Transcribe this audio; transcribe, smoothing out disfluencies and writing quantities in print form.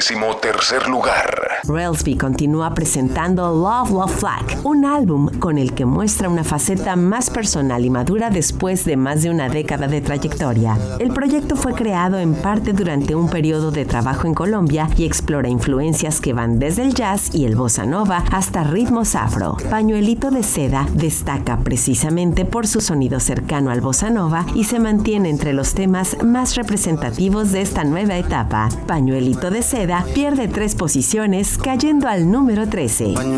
13º lugar. Relsby continúa presentando Love, Love Flag, un álbum con el que muestra una faceta más personal y madura después de más de una década de trayectoria. El proyecto fue creado en parte durante un periodo de trabajo en Colombia y explora influencias que van desde el jazz y el bossa nova hasta ritmos afro. Pañuelito de Seda destaca precisamente por su sonido cercano al bossa nova y se mantiene entre los temas más representativos de esta nueva etapa. Pañuelito de Seda pierde 3 posiciones, cayendo al número 13.